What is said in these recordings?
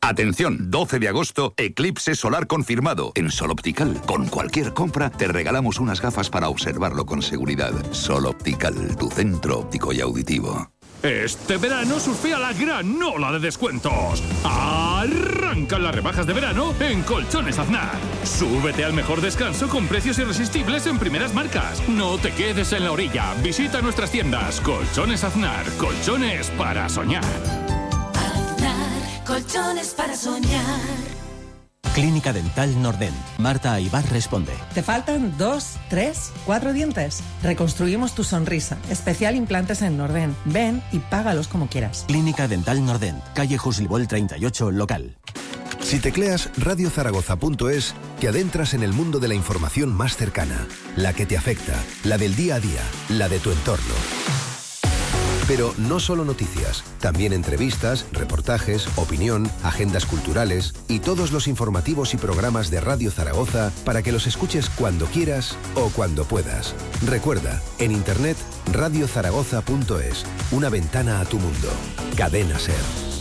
Atención, 12 de agosto, eclipse solar confirmado. En Sol Optical, con cualquier compra, te regalamos unas gafas para observarlo con seguridad. Sol Optical, tu centro óptico y auditivo. Este verano surfea la gran ola de descuentos. Arrancan las rebajas de verano en Colchones Aznar. Súbete al mejor descanso con precios irresistibles en primeras marcas. No te quedes en la orilla. Visita nuestras tiendas. Colchones Aznar. Colchones para soñar. Aznar. Colchones para soñar. Clínica Dental Nordent. Marta Aybar responde. ¿Te faltan 2, 3, 4 dientes? Reconstruimos tu sonrisa. Especial implantes en Nordent. Ven y págalos como quieras. Clínica Dental Nordent. Calle Juslibol 38, local. Si tecleas radiozaragoza.es, te adentras en el mundo de la información más cercana, la que te afecta, la del día a día, la de tu entorno. Pero no solo noticias, también entrevistas, reportajes, opinión, agendas culturales y todos los informativos y programas de Radio Zaragoza para que los escuches cuando quieras o cuando puedas. Recuerda, en internet, radiozaragoza.es, una ventana a tu mundo. Cadena SER.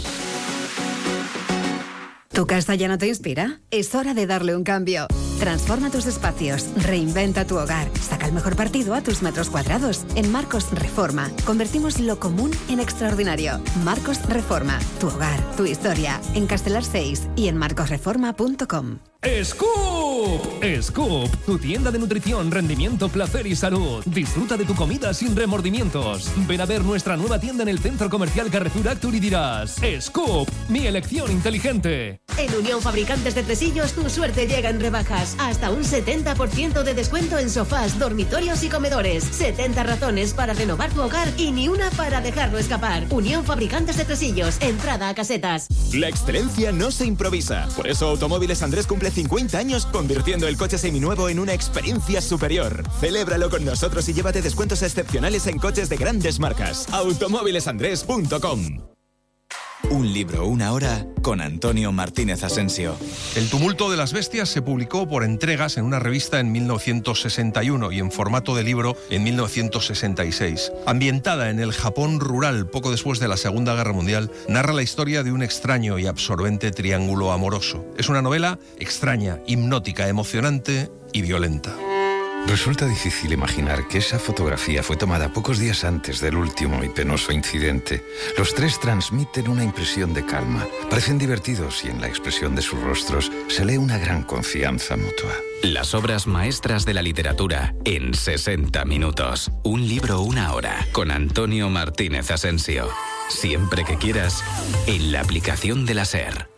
¿Tu casa ya no te inspira? Es hora de darle un cambio. Transforma tus espacios, reinventa tu hogar, saca el mejor partido a tus metros cuadrados. En Marcos Reforma, convertimos lo común en extraordinario. Marcos Reforma, tu hogar, tu historia. En Castelar 6 y en marcosreforma.com. ¡Scoop! ¡Scoop! Tu tienda de nutrición, rendimiento, placer y salud. Disfruta de tu comida sin remordimientos. Ven a ver nuestra nueva tienda en el Centro Comercial Carrefour Actur y dirás: ¡Scoop! Mi elección inteligente. En Unión Fabricantes de Tresillos tu suerte llega en rebajas. Hasta un 70% de descuento en sofás, dormitorios y comedores. 70 razones para renovar tu hogar y ni una para dejarlo escapar. Unión Fabricantes de Tresillos. Entrada a casetas. La excelencia no se improvisa. Por eso Automóviles Andrés cumple 50 años convirtiendo el coche seminuevo en una experiencia superior. Celébralo con nosotros y llévate descuentos excepcionales en coches de grandes marcas. Automóvilesandrés.com. Un libro, una hora, con Antonio Martínez Asensio. El tumulto de las bestias se publicó por entregas en una revista en 1961 y en formato de libro en 1966. Ambientada en el Japón rural poco después de la Segunda Guerra Mundial, narra la historia de un extraño y absorbente triángulo amoroso. Es una novela extraña, hipnótica, emocionante y violenta. Resulta difícil imaginar que esa fotografía fue tomada pocos días antes del último y penoso incidente. Los tres transmiten una impresión de calma. Parecen divertidos y en la expresión de sus rostros se lee una gran confianza mutua. Las obras maestras de la literatura en 60 minutos. Un libro, una hora, con Antonio Martínez Asensio. Siempre que quieras, en la aplicación de la SER.